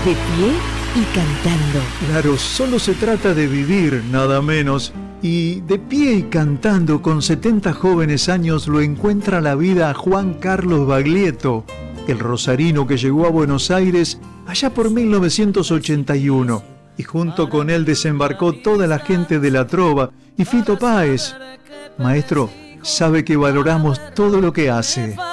De pie y cantando. Claro, solo se trata de vivir, nada menos. Y de pie y cantando, con 70 jóvenes años, lo encuentra la vida a Juan Carlos Baglietto, el rosarino que llegó a Buenos Aires allá por 1981. Y junto con él desembarcó toda la gente de la trova y Fito Páez. Maestro, sabe que valoramos todo lo que hace.